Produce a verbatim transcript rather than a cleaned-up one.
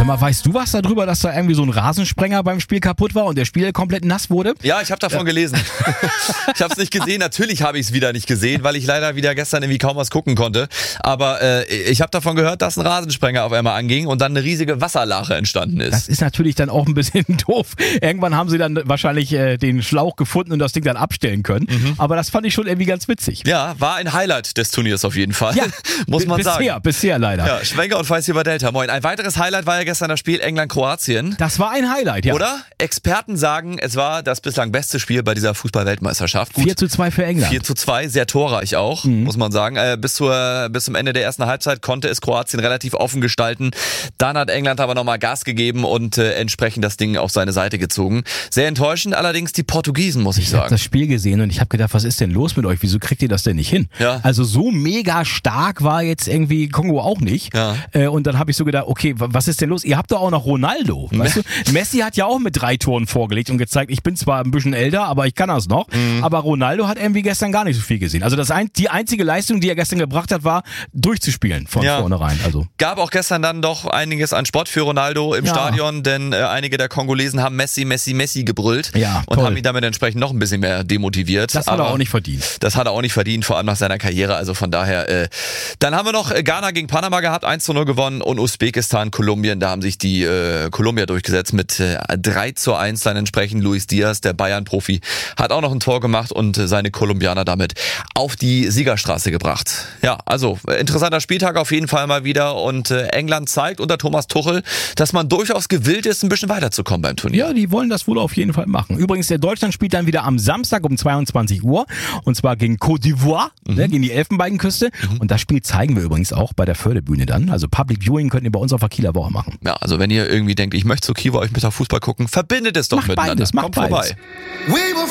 Sag mal, weißt du was darüber, dass da irgendwie so ein Rasensprenger beim Spiel kaputt war und der Spieler komplett nass wurde? Ja, ich habe davon ja. gelesen. Ich habe es nicht gesehen. Natürlich habe ich es wieder nicht gesehen, weil ich leider wieder gestern irgendwie kaum was gucken konnte. Aber äh, ich habe davon gehört, dass ein Rasensprenger auf einmal anging und dann eine riesige Wasserlache entstanden ist. Das ist natürlich dann auch ein bisschen doof. Irgendwann haben sie dann wahrscheinlich äh, den Schlauch gefunden und das Ding dann abstellen können. Mhm. Aber das fand ich schon irgendwie ganz witzig. Ja, war ein Highlight des Turniers auf jeden Fall. Ja, muss man bisher, sagen. Bisher, bisher leider. Ja, Schwenker und Weiß hier bei Delta. Moin. Ein weiteres Highlight war ja gestern das Spiel England-Kroatien. Das war ein Highlight, ja. Oder? Experten sagen, es war das bislang beste Spiel bei dieser Fußball-Weltmeisterschaft. vier zu zwei für England. vier zu zwei, sehr torreich auch, mhm. muss man sagen. Äh, bis, zur, bis zum Ende der ersten Halbzeit konnte es Kroatien relativ offen gestalten. Dann hat England aber nochmal Gas gegeben und äh, entsprechend das Ding auf seine Seite gezogen. Sehr enttäuschend allerdings die Portugiesen, muss ich, ich sagen. Ich habe das Spiel gesehen und ich habe gedacht, was ist denn los mit euch? Wieso kriegt ihr das denn nicht hin? Ja. Also so mega stark war jetzt irgendwie Kongo auch nicht. Ja. Äh, und dann habe ich so gedacht, okay, was ist denn los? Ihr habt doch auch noch Ronaldo. Weißt du? Messi hat ja auch mit drei Toren vorgelegt und gezeigt, ich bin zwar ein bisschen älter, aber ich kann das noch. Mhm. Aber Ronaldo hat irgendwie gestern gar nicht so viel gesehen. Also das ein, die einzige Leistung, die er gestern gebracht hat, war durchzuspielen von ja. vornherein. Also gab auch gestern dann doch einiges an Sport für Ronaldo im ja. Stadion, denn äh, einige der Kongolesen haben Messi, Messi, Messi gebrüllt ja, und haben ihn damit entsprechend noch ein bisschen mehr demotiviert. Das hat aber er auch nicht verdient. Das hat er auch nicht verdient, vor allem nach seiner Karriere. Also von daher, äh, dann haben wir noch Ghana gegen Panama gehabt, eins zu null gewonnen und Usbekistan, Kolumbien, da haben sich die äh, Kolumbier durchgesetzt mit äh, drei zu eins dann entsprechend. Luis Diaz, der Bayern-Profi, hat auch noch ein Tor gemacht und äh, seine Kolumbianer damit auf die Siegerstraße gebracht. Ja, also äh, interessanter Spieltag auf jeden Fall mal wieder und äh, England zeigt unter Thomas Tuchel, dass man durchaus gewillt ist, ein bisschen weiterzukommen beim Turnier. Ja, die wollen das wohl auf jeden Fall machen. Übrigens, der Deutschland spielt dann wieder am Samstag um zweiundzwanzig Uhr und zwar gegen Côte d'Ivoire, mhm. ne, gegen die Elfenbeinküste mhm. und das Spiel zeigen wir übrigens auch bei der Förderbühne dann. Also Public Viewing könnt ihr bei uns auf der Kieler Woche machen. Ja, also wenn ihr irgendwie denkt, ich möchte zu Kiewer euch mit der Fußball gucken, verbindet es doch macht miteinander. Beides, macht Kommt beides. vorbei.